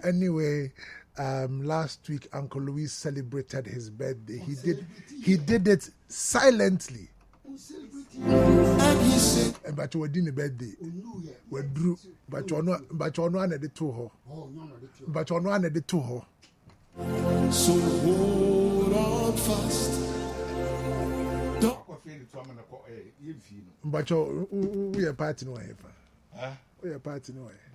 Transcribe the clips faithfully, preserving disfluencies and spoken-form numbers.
anyway, um, last week Uncle Louis celebrated his birthday. He did he did it silently. But you didn't birthday. We drew, but you know, but you know, I did to her. But you know, I did to her. So hold on fast. But you, we are party no way. We are party no way.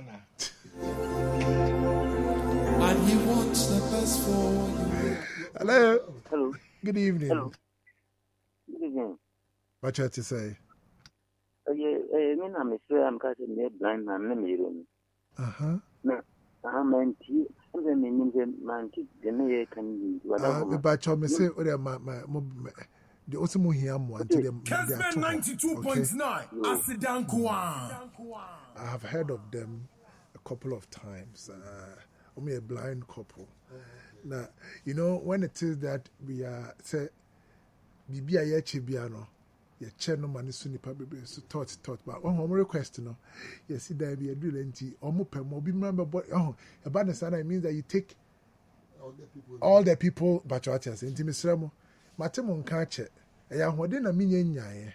And he wants the best for you. Hello. Hello. Good evening. Hello. Good evening. What you to say? Uh, yeah, uh, me na me say I'm catching me blind man. Me me room. Uh huh. Na, I'm anti. I'm the me me man. The me can do. Ah, but you me say, oh, my my the also here more until the Kesman ninety-two point nine. Asidan Kwan. I have heard of them a couple of times. Uh, only a blind couple. Now, you know, when it is that we are say, Bibi aye chibiano, ye cheno mani suni pa bebe so thought thought. But one more request, no, you see there be a drill enti omo pe mo bi remember boy. Oh, a bad sana means that you take all the people, all the people, but what you say, intimacy mo. Matemo nka che eya hode na menye nyae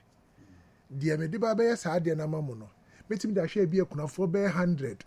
de me de ba be sa de na mamu no metim da hwe bia kunafo be one hundred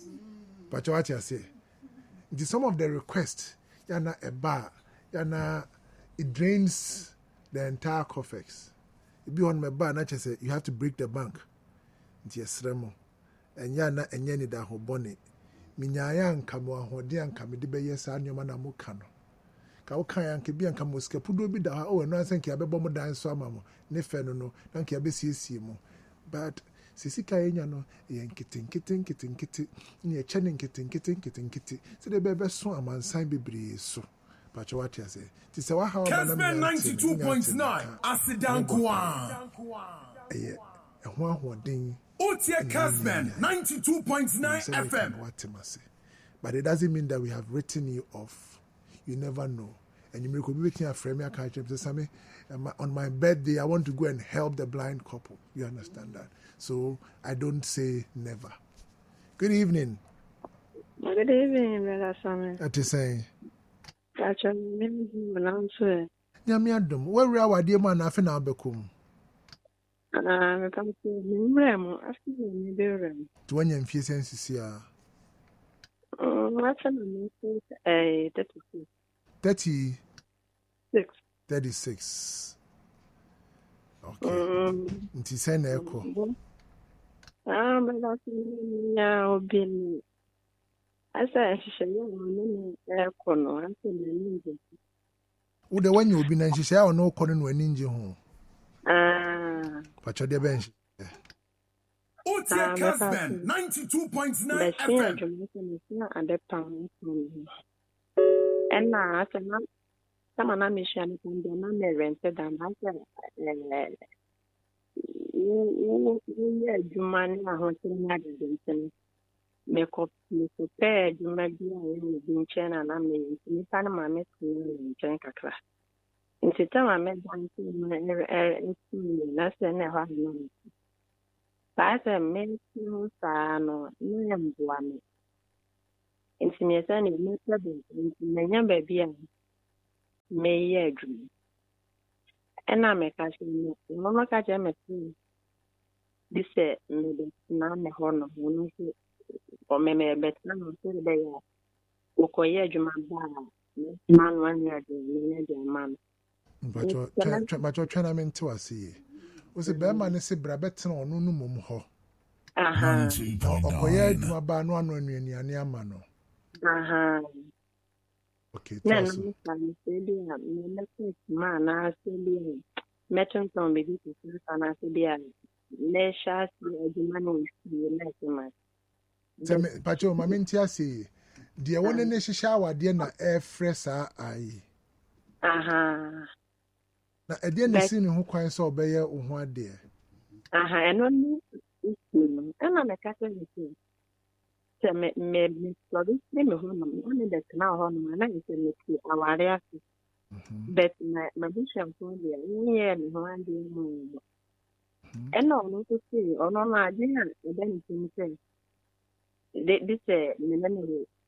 but what you say the some of the requests yana eba yana it drains the entire cofex it be on my bar na che say you have to break the bank nti esremo enya na enye ni da ho bone minyaaya nka mo ahode anka me de be yes anyoma na mo ka no ka wokan anke bi anka moska pudo bi da o no anse nke abebo mo dan so amamo ne fe no no na nke abesiesie mo but sisika enya no ye nkete nkete nkete nkete ne chene nkete nkete nkete nkete se de bebe so amansan bebre so but what you say ti se wa ha na ninety-two point nine Asidan Kwan eh ehwo ahoden Otie Kesman ninety-two point nine F M. But it doesn't mean that we have written you off. You never know. And you may be making a frame. I can't say, on my birthday, I want to go and help the blind couple. You understand that? So I don't say never. Good evening. Good evening, Brother Sammy. What you saying? That's your name. Nyamiadum. Where we are, dear man, I think I'll become. Ah, me come to Remo. I feel me be Remo. To when you feel sense here. What's the name? Eh, thirty-six. Thirty. Six. Thirty-six. Okay. Um. It is an echo. Ah, but that's now been. I said, she said, "You know, echo no." I said, "No." Who the one you be? And she said, "I no calling when ninja home." Ah. But you're the bench. Otie Kesman ninety-two point nine F M. And now, I said, "Some of them mission from the man rented and I said, you you man, I want to know the make up, make up, you might be in China and I mean, you can't manage to drink a class. In the time I met dancing, that's the never know. Basa mention sano nyambuame intimesa ni metabe nyamba bia meye adwuma ena meka hye no no ka je meti dise me na me hono no so o me me betna no so de ya ukoye adwuma ba man wan ya de ne de man but you but you trying to to asi was a bearman is a brabeton or no mum ho. Aha. Okoye adwuma ba no anu anuani amano. Aha. Okay, no no no say dia me me ma na say dia meton ton be bi to na say dia le sha si adwuma no si na say ma. Tell me but you mama ntia say dia woni ne hihya awade na air fresa ai. Aha. Na ede na si ne ho kwan so obeye wo ho ade. Aha, eno ni isi. Ena me ka se ni. Se me me me so this me ho no. Oni de na ho no na ni se me ti aware afi. But my my vision for there. Ni e me ho ande mo. Eno no to see ono na ade na ede ni se me say. This eh me na me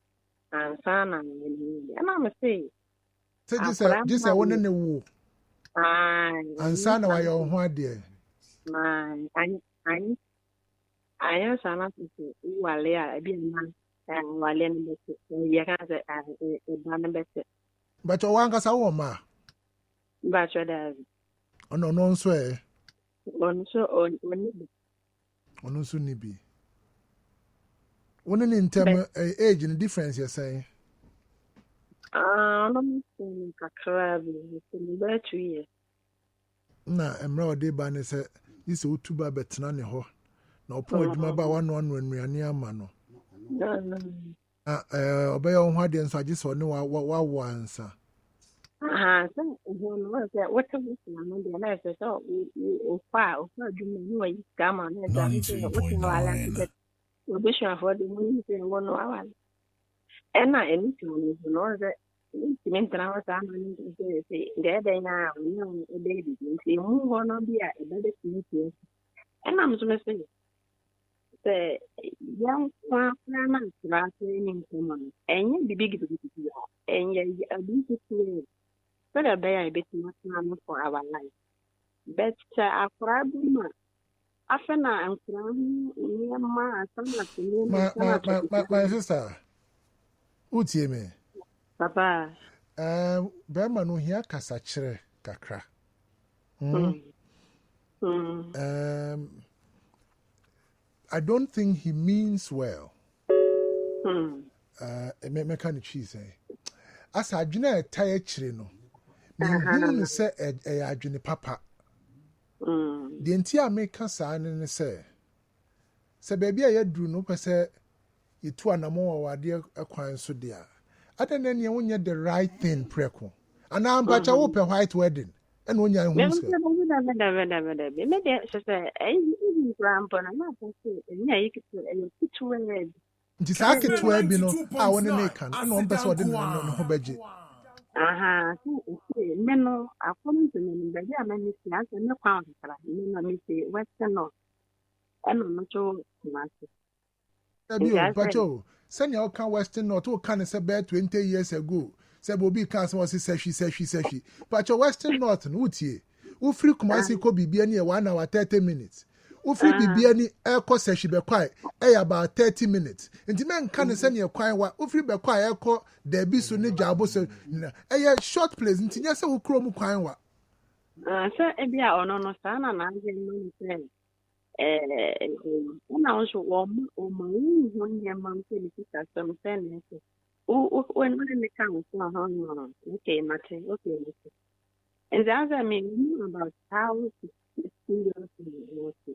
ansana na me say say just say just say won ne wo ai ansana wa yo ho ade na ani ani ayo sana se wale a bi na wale ne be ye ka se e ba ne be se but o wan ka sa wo ma ba cho da ono no nso e on so on on ono nso ni bi one in term age and difference you're saying ah no me kakra bi ni ba two years na emra ode ba ne se ise otuba betena ne ho na opo adwuma ba wano anu anuane ama no ah eh obey ho ade nso age so ne wa wa wa ansa ah so ho no se what we na no de na se so o fa o fa adwuma ni wa yi kama na da ni se o ti wala se obisha for the money se wo no awal ena eni ti no no se ti mentra wa sa ma ni se se de de na no e de di se mu ho no bia e de ti ti ena mo me se se yang kwa kwa na tra se ni kuma enye bibi gibi gibi enye abi ti ti so da be ya be ti na na for our life but akura bi ma afena ankura ni ma asana ni ma ma ma my sister utie me papa eh be ma no hia kasa kire kakra mm mm um I don't think he means well mm uh me me kan chi say asa adwene etaya kire no me hu se e adwene papa mm the entire make saa ne ne se se baby a yadru no pese yitu anamo wa wade akwan so dia adana ne wonye the right thing preko ana ambacha wo pe white wedding ena onya hu se me me me me me me de se se ai ni grandpa na na se nya yikitu e kitu we nti saa ketu e bi no a woni ne kan ena on pese wode no no ho beje aha se me no akonu to me be ya me si ase me kwa nkara me no me si western no eno no cho masi abi o pacho senya o kan western north o kan se be twenty years ago se bo bi kan se wo se sehwi sehwi sehwi pacho western north no utie u free kumasi ko bibia ni e one hour thirty minutes u free bibia ni e ko sehwi be kwai e about thirty minutes nti men kan se ne kwai wa u free be kwai e ko da bi so ne jabo se e ye short place nti nya se wo krom kwai wa ah se e bia ono no sa na na nje no se eh una oso wo o ma hu nye ma nke ni kita some sen se o o when when ne kan so ha no okay mate okay mate and the other me about how to experience it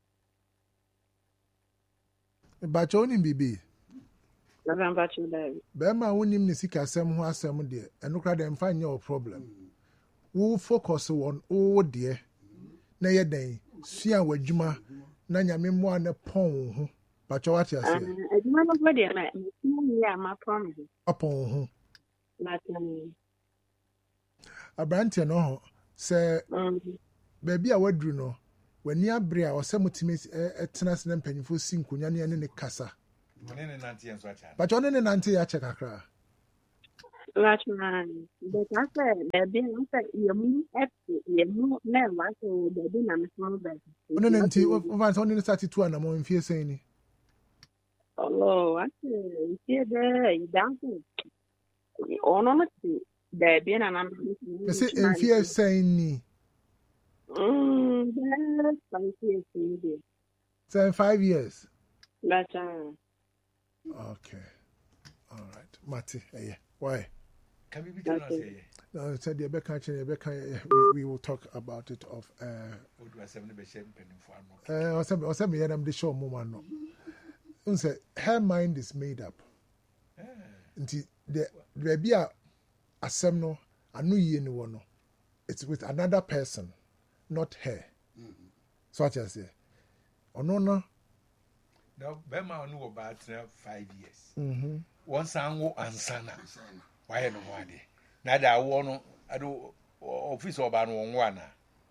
pacho ni bibi na ban pacho da be ma wonim ne sika asem ho asem de enokra de mfa nya o problem wo focus on o de na ye den sua wadwuma na nyame mo ana pon ho pacho what you say adwuma no go de na me ya ma promise apon ho na tan abrante no ho se baby a wadru no wani abre a osamutimi etena sene mpanyifo sinkonya ne ne kasa woni ne nante enso acha pacho ne nante ya che kakra Lachman, but I said, there be no say, you mean, you know, never, so there be no small bed. No, no, no, only started two and I'm on fear saying. Oh, I say, here there, you dancing. Oh, no, there be an amount. I say, in fear saying, hm, yes, I'm fear saying. Seven, five years. Lachman. Okay. All right. Mati, eh, why? Can we be done say? No, said the Becca, we we will talk about it of uh what do I say be shame penny for no. Uh or some or some hear them the show moment no. Unse her mind is made up. Eh. Nti the there be a asem no anu ye ni wo no. It's with another person, not her. Mm-hmm. So what I say. Ono no. Now, Bema knew about five years. Mhm. One sango ansana. Why no one day? Neither I want I do office or ban one one.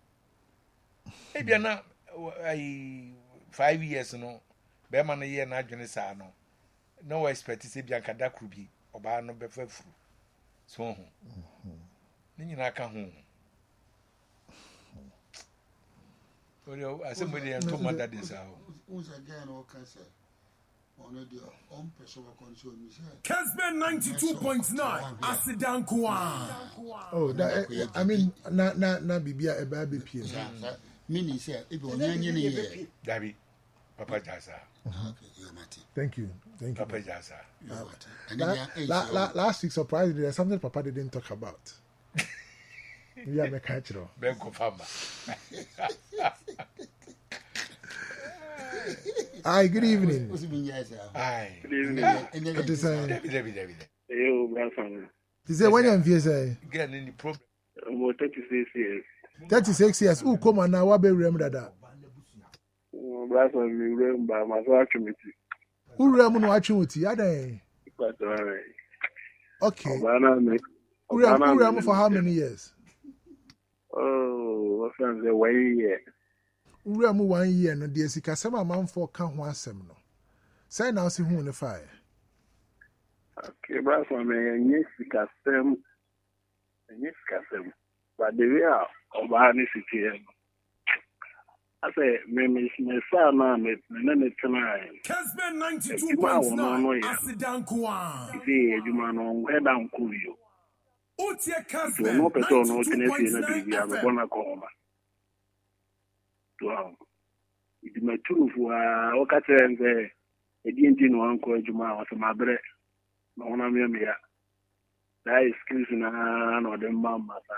Maybe na I five years no. Bema na year na journey sa no. No expect to see Bianca da krubi ọba no be fa furu so ho ni nyina ka ho ori asembodi en to manda de sa ho uns again o ka say on the on person control me say Kesben ninety-two point nine Asidan Kwa. Oh, that, I mean, na na na bibia e ba be pie. Mini say e be onye nye ye. Dabi Papa Jasa. Okay, you mati. Thank you. Thank you. Papa Jasa. La, la, last week, surprisingly, there's something Papa didn't talk about. Yeah, me catch it. Benko Fama. Hi, good evening. Aye. Good evening. What is it? David, David, David. Yo, grandson. Is it when you're in V S A? Get any problem? I'm thirty-six years. thirty-six years. Who come on now? What be remember that? Grandson, me remember my father committee. Who remember no watching with you? Are they? But alright. Okay. Obana me. Who remember for how many years? Oh, what friends are way here. Who remember one year? No, dear, si kasema man for can one sem no. Say now see who in the fire. Okay, grandson, me yes, kasem. Yes, kasem. But the way Obana city. I say, me me me sa na me me me tonight. Kesben ninety-two point nine Asidan Kwa. See, you man on head down cool you. Utie So Kesben no person no ninety-two tennis point in the nine baby. I'm F M. gonna call. Wow. It me true for o ka tell say e di nti no anko adwuma o se mabre. Na wona me me ya. That is skills na na the mama sa.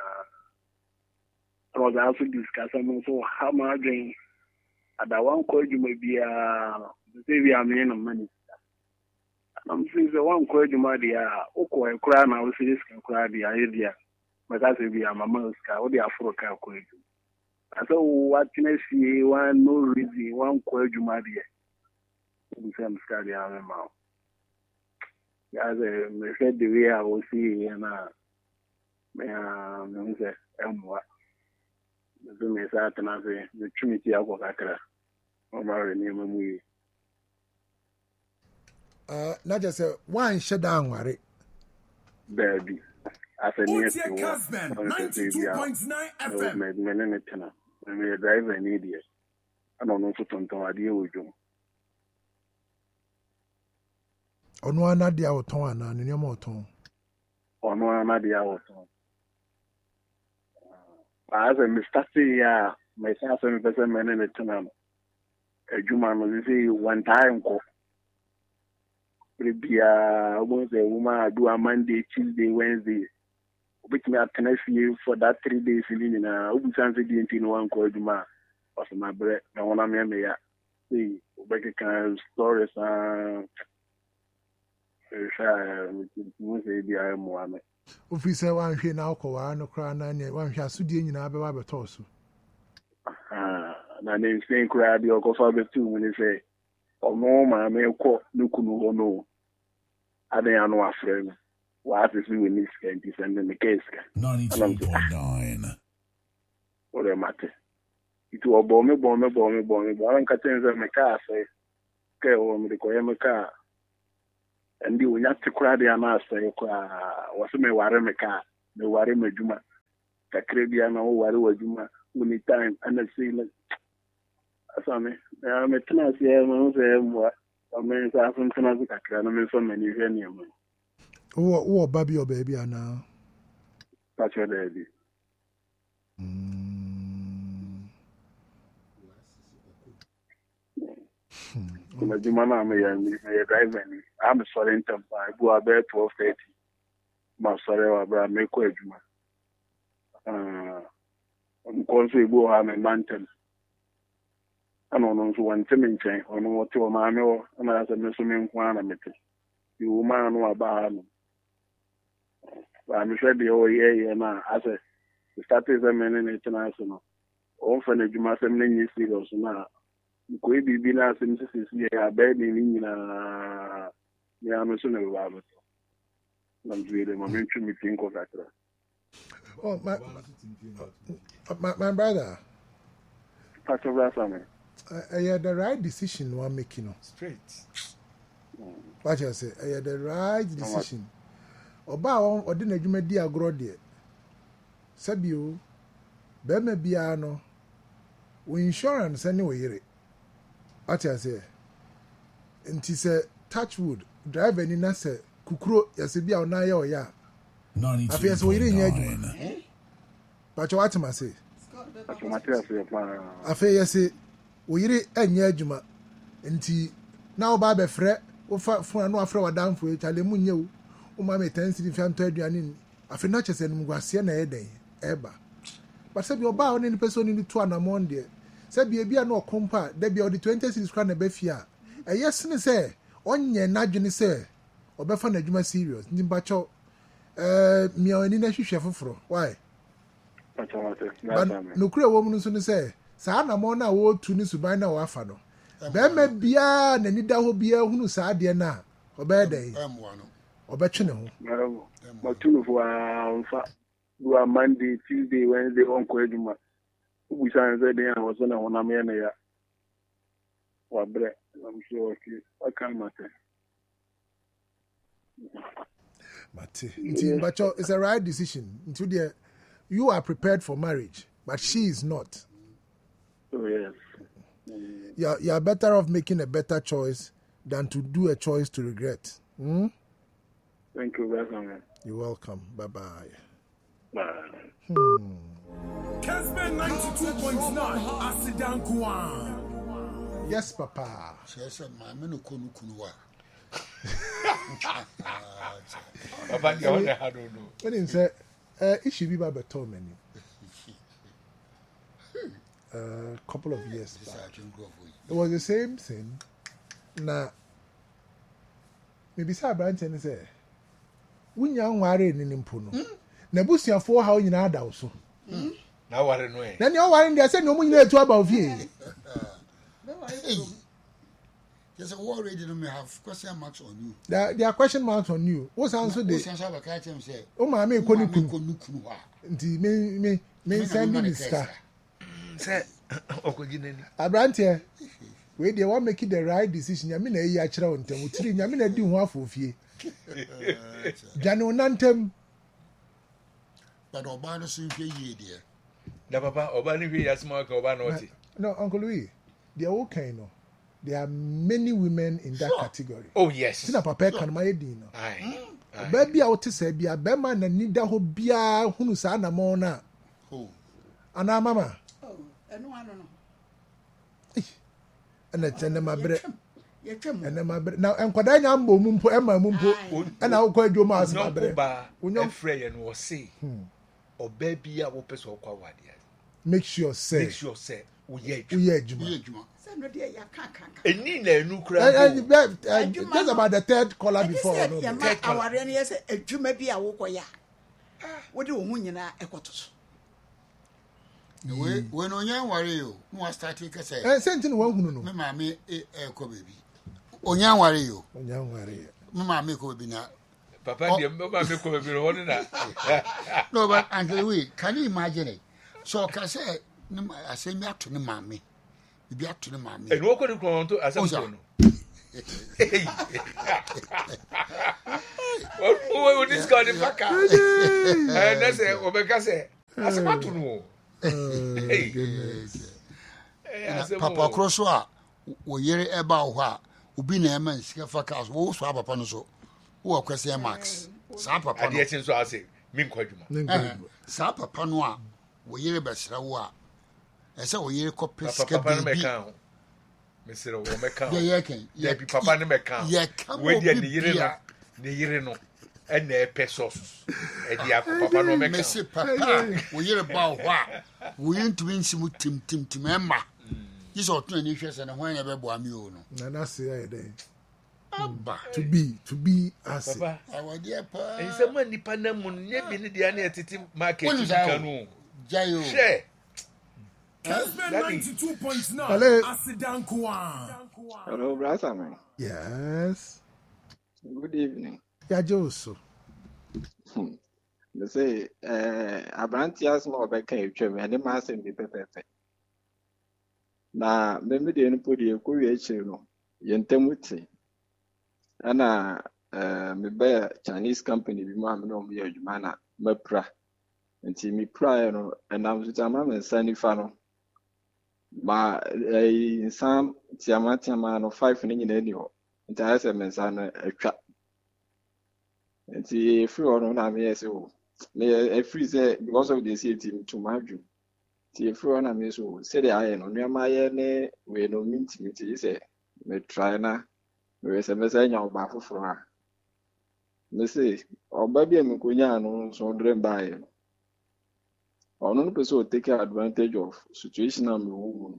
I was also discussing so how much doing at that one call you may be a baby I mean of money. I'm saying the one call you might be a oko a crown. I will see this can cry the idea. But that's a be a mamma's car or the Afro car call you. I saw what can I see one no reason one call you might be the same scar the other mouth. As I said, the way I will see and uh, may I say, what. So me sa tena se the trinity akwa kakra o ma re ni mamu Uh, not just say one shut down worry. baby as a near Utie Kesben ninety-two point nine F M. me me ne tena me driver ni dia ana no so tonton ade ojo Ono ana dia oton ana ne nyoma oton. ono ana dia oton as a mistake ya me sa so me pese me ne tena ejuma no say one time ko Pribia, almost a woman do a Monday, Tuesday, Wednesday. Which me at Tennessee for that three days in a Ubu Sansa didn't know one called Juma or my bread. No one I mean, yeah. See, Becky kind of stories. Uh, say the I am Mohammed. If we say one here now, go on, no crown, and one shall sudi in our baby torso. Ah, and then saying crab your coffee too when they say, oh no, my man, call Nukunu, no. I don't know a friend. What is doing this and descending the case? ninety-two point nine. What a matter. It will bomb me, bomb me, bomb me, bomb me. But I don't catch my car, say, okay, or me, the my car. And you will not to cry the answer, was me worry my car, the worry my Juma. The Caribbean, no worry with Juma, when it time, and I see like, I saw me. I'm a tenant here, I'm saying what. I mean, I haven't seen as a clan, I mean, so many venues. Oh, oh, baby or baby are now. That's what they did. My Jumana, may I drive any? I'm sorry, in time. I go about twelve thirty. My sorry, I make a Juma. I'm going to go on a mountain. I don't know one thing, or no what to my no, and as a Muslim one, you man know about. I'm sure the O E A and as a started a man international. Often a Juma seven years now. Could be been as in a bed in a Yamusun Rabbit. I'm really momentum me think of that. Oh, my, my, my brother. Pastor Rassam. I had the right decision one making. Straight. What you say? I had the right decision. oba won odi na adwuma di agro de sabio be ma bia no we insurance ani we yire ati ase nti se touchwood driver ni na se kukuro yase bia ona ye oya afia se we yire nya adwuma but what ma say afia yase we yire anya adwuma nti na oba be frɛ wo fa fun no afrɛ wadanfo e chale mu nye wo o ma me ten city fiam to aduane afia na chese nim gwase na yeden eba but se bi oba oni ni person ni to anamon de se bi bia na okompa da bia odi twenty cities kwa na ba fia e yes ne se onye nadwene se obefa na adwuma serious ndi mbacho eh mi oni na hwehwe foforo why no kure wo mu nso ne se saa anamon na wo tu ni suban na wo afa no be ma bia na ni da ho bia hunu saa de na obedai obetwene ho matulu for amfa do a Monday, Tuesday, Wednesday on Kwejuma. We sign the day I was on a Honamia. What bread? I'm sure I can't matter. Mate, but it's a right decision. Into the you are prepared for marriage, but she is not. Oh yes. You are, you are better off making a better choice than to do a choice to regret. Hmm? Thank you very much. You're welcome. Bye bye. Bye. Hmm. Casper ninety-two point nine Asidan Kwan. Yes, Papa. Yes, my men kunu kunwa. Papa, you want to know. When he said, uh, it should be by the time many. A couple of years back. It was the same thing. Now, maybe say branch and say, "We young worry in Nimpuno." Na busia for how you know that also. Now what annoying. Then you are in there saying no money to about here. There's a war ready to have question marks on you. There, there are question marks on you. What's answer the? Say, oh, my me konu kunu. Nti me me me send me scar. Say, okojineni. Abrante, we dey want make the right decision. Yami na yi akira ontem. Utiri yami na di ho afofie. Jane onantem. But Obano soon pay ye dear. Na papa, Obani we asma ka Obano oti. No, Uncle Louis, they are okay no. There are many women in that category. Oh yes. Sina papa kan ma yedi no. Aye. Baby a wote se bia be ma na nida ho bia hunu sa na mo na. Oh. Ana mama. Oh, eno ano no. Eh. Ana tene mabre. Ene mabre. Na enkwada nya mbo mu mpo e ma mu mpo. Ana wo kwa adwo ma as mabre. Unyo frey en wo say. Oba bia wo pese okwa wade. Make sure say. Make sure say uye adwuma. Uye adwuma. Uye adwuma. No dear, ya kaka. Eni na enu kra. Just about the third caller before. No. Ya ma aware ne yese adwuma bi a wo koya. Wo de wo hu nyina ekoto so. We we no nya ware yo. No wa start ke say. Eh sentin wo hunu no. Me ma me e ko baby. Onya ware yo. Onya ware. Me ma me ko baby na. Papa de me ma me ko baby no won na. No but Uncle we can you imagine it? So ka say I say me ato ne ma me. Bibi ato ne ma me. E no ko ni ko to asem no. What what this guy the paka? Eh na say obeka say asem ato no. Hey. Papa Crosso a wo yere eba wo ha obi na ema sika fakas wo so papa no so wo kwese max sa papa no ade etin so ase min kwadwuma sa papa no a wo yere be sra wo a ese wo yere kope sika papa no meka ho mesere wo meka ye ye ken ye bi papa no meka we dia ne yere na ne yere no ena epesos e dia papa no meka mesi papa wo yere ba wo a wo yentumi nsimu tim tim tim ema This or two issues and when ever boamio no. Na na say I dey. Abba To be to be as. Papa, our dear pa. E se man nipa na mu nye bi ne dia na etiti market kanu. Jayo. Share. ninety-two point nine Asidan Kwan. Hello, brother man. Yes. Good evening. Yeah, Joso. They say, eh, Abrantias more back in Germany, and the master in the perfect. Na maybe the input you could actually know. Yentemuti. And uh, eh me be Chinese company bi ma me no me adwuma na mapra nti me pra no enam so tama me sani fa no ma eh insam tiama tiama no five ne nyina ni ho nti ayese me nsa no atwa nti free ono na me yesi o me free say because of the city to maju ti free ono na me so say the aye no nneema aye ne we no minti minti say me try na we say me say nya oba foforo a me say oba bi me konya no so dream by ono no person take advantage of situation am wo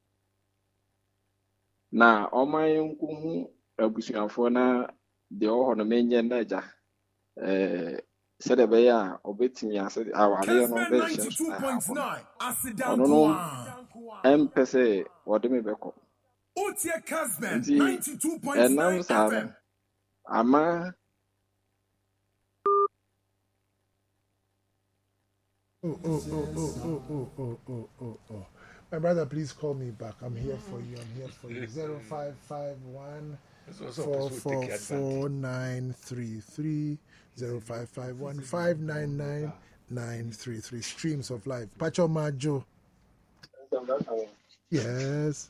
na oman nkuhu abusuafo na de o hono menye na ja eh said be ya obetimi ase awale no be she ono no empese wode me beko Otie Casben ninety-two point F nine M ama Oh, oh, oh, oh, oh, oh, oh, oh, oh, oh. My brother, please call me back. I'm here for you. I'm here for you. Zero five five one four four four nine three three zero five five one five nine nine nine three three. Streams of life. Pacho Majo. Yes.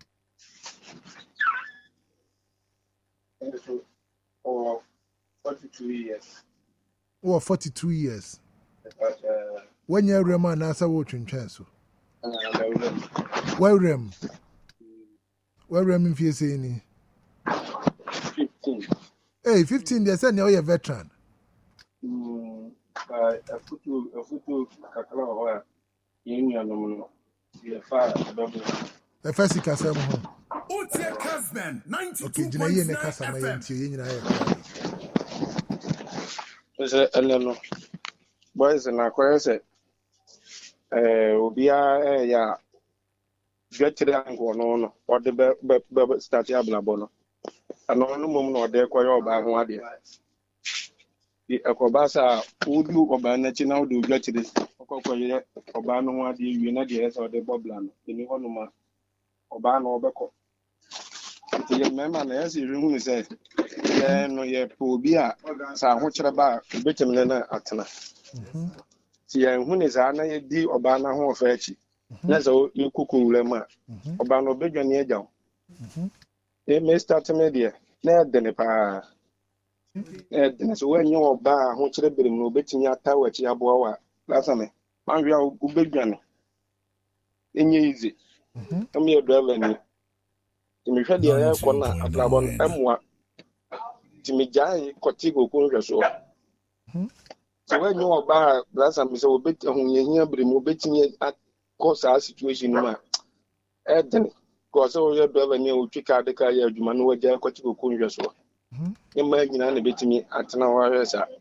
Or forty-two years. Oh, forty-two years. When you're a man, answer what you chance. Where rem? Where rem if you say any? Fifteen. Hey, fifteen years, and you're a veteran. Hmm. A photo, a photo, Kakala, or Union, the fire, double. The first Casam. Otie Casben ninety-two Okay, point Jinaye nine Casama, F M. Is it a little? Boys and Aquarius. Eh, Obia, ya, get to the angle, no, or the Bubble Statue Ablabono. And no moment or there, quite all by one idea. The Akobasa, who do Obanachi now do get to this Okoye, Obano, one the United or the Boblan, the new one, Obano Beko. The member, as you room said, then ye Pobia, Sa Hochaba, Bitamina Atana. See, and when is Anna di Obana home fetchy. That's all you cuckoo lema. Obano big and yellow. It may start a media. Ned Denipa. Ned, so when you are bar, who should have been no betting your tower, Chiaboa, last summer. Mangia Ubigan. In easy. Come here, driver. Timmy Freddy, I corner at Labon M one. Timmy Jai, Cotigo, Kunga. So when you are bar, last time, so bit on your here, but no betting at cause our situation. Eden, cause all your driver near Chica de Kaya, Manu, Cotigo, Kunga. Imagine any bit me at an hour.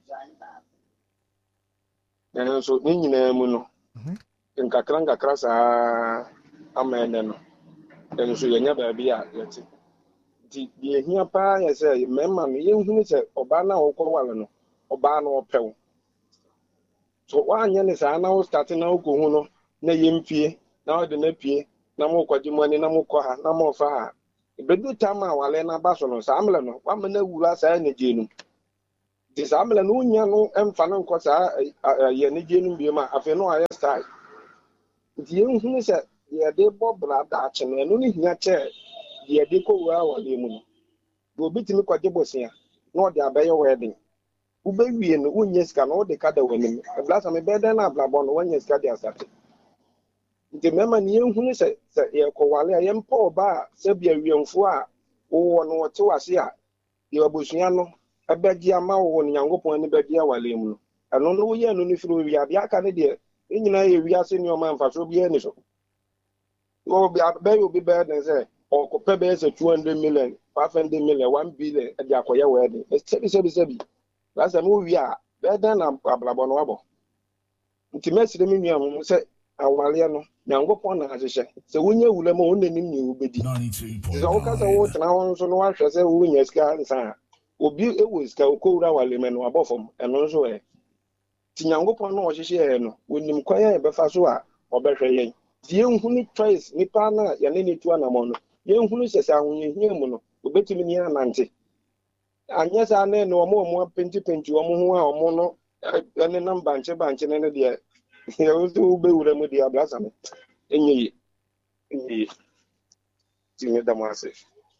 And also, Nina in Kakranga Crasa, a man. And so you never be at it. The here pa, I say, Mamma, you who say Obana or Kowalano, Obana or Pel. So one yen is I now starting out Guno, Nayim Fee, now the Nepie, Namo Quadimani, Namo Koha, Namo Faha. But do Tama, Walena Basono, Samlano, one minute will last any genum. This Amlan Uniano and Fanon Cosa, a Yenigenum Bima, a Feno I style. The young who said, yeah, they bob blood action and only here chair. The Adico well, Limun. Go beat me quadribosia, nor the Abayo wedding. Who baby and Unyas can all the cattle women. A blast on a bed and a blabon when you study as that. The member knew who said, Kowale, I am poor bar, Sabia young four, or no two as here. You are Bushiano, a bedia mao on Yango and the bedia Walimun. I don't know yet, only through the Canadian. In we are seeing your man for so be any so. Oh, be will be better than say, or Copebe is a two hundred million, five hundred million, one billion at the Akoya wedding. It's seven, seven, seven. That's a movie, yeah, better than a Blabonoabo. Intimacy the medium say, Awaliano, Yango Pona as a share. So when you will own the name you will be. There's all kinds of water now, so no one shall say, when your scar and sign. Will be it was Kauko Rawaliman or above them, and also a Tinyango Pono, she share, when you inquire Befasua or better. The young who need twice, Nipana, Yanini to an amon. Young who says, I will hear Mono, who bet me near Nancy. anyɛ saa ne no ɔmo ɔmo apenti-penti ɔmo ho a ɔmo no ɛne nam bankye-bankye ne ne deɛ yɛwo sɛ wobɛwura mu deɛ abrasa no ɛnyɛ ye ɛnyɛ ye nti meda mo ase.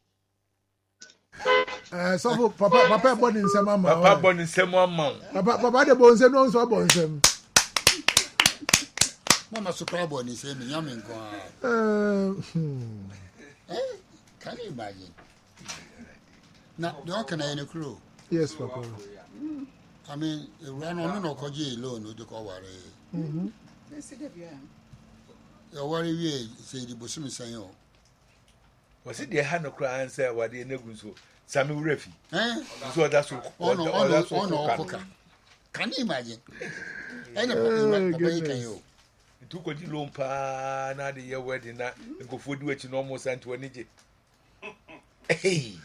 Eh, so papa papa born in Sama. Papa born in Sama. Papa papa the bones no so born sem. Mama so cry born in Sam yamin ko. Eh, can you imagine? Na the can I crew? Yes, papa. I mean, run on no koji alone with the cover. Mhm. They see the view. Your worry we say the Bosumi Sayo. Was it the hand of cry and say what the neguso? Sammy Refi. Eh? So that's what oh no, oh no, oh no, can you imagine? Any papa can you? It took a long pa na the year wedding na go food which almost and to an age. Hey.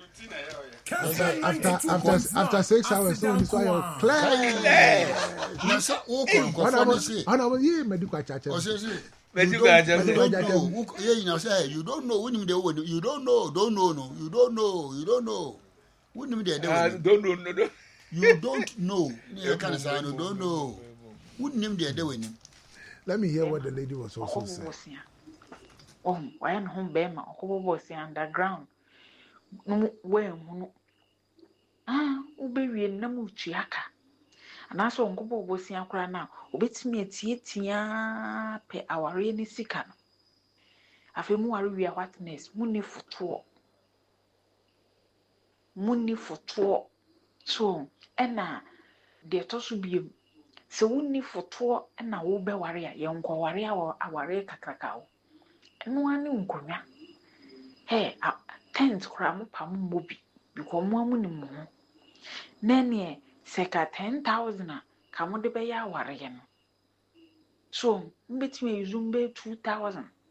After after after six hours, so this why you're clear. No, so okay. And I was here, medical church. You don't know. Yeah, you know, say you don't know. When you don't know, don't know, no, you don't know, you don't know. When you don't know, no, you don't know. You can't say you don't know. Wouldn't him there doing? Let me hear what the lady was also saying. Oh, why am home bema? Who was underground? No way, ah, Ubery and Namu Chiaka. And I saw Uncle was in Accra now. Obet me a tia per our rainy sican. I feel more we are whatness, money for two. Money for two. So, and now, there to be so money for two, and now will be warrior, young warrior or our rare cacao. And one new conya. Hey, tent cram pam mobi, become one money more. Nanny, second ten thousand, come on the bay warrior. So, bet me zumbe two thousand.